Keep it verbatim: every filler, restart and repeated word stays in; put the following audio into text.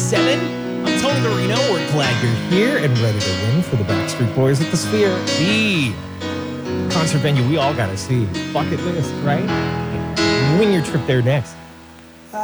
seven. I'm Tony Garino. We're glad you're here and ready to win for the Backstreet Boys at the Sphere. The concert venue we all got to see. Bucket list, right? Win your trip there next.